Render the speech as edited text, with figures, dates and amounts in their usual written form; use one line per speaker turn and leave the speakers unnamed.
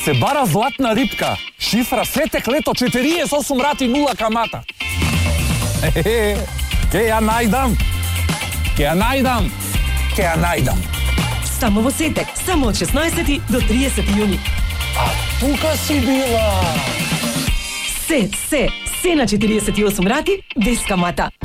се бара златна рибка. Шифра сетек лето 48 рати 0 камата. Ке ја најдам.
Само во Сетек, само од 16 до 30 јуни.
А тука си била.
Се на 48 рати без камата.